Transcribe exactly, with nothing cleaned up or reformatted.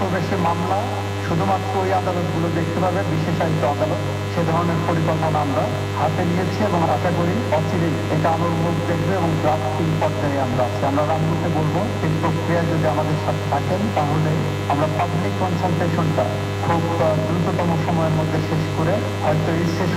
বেশি মামলা শুধুমাত্র ওই আদালতগুলো দেখতে পাবে, বিশেষায়িত আদালত। সে ধরনের পরিকল্পনা আমরা হাতে নিয়েছি এবং আশা করি অচিরেই এটা আলোর মুখ দেখবে এবং ড্রাফটিং পর্যায়ে আমরা আছি। আমরা রামগুকে বলবো এই প্রক্রিয়া যদি আমাদের সাথে থাকেন তাহলে আমরা পাবলিক কনসালটেশনটা খুব দ্রুততম সময়ের মধ্যে শেষ করে হয়তো এই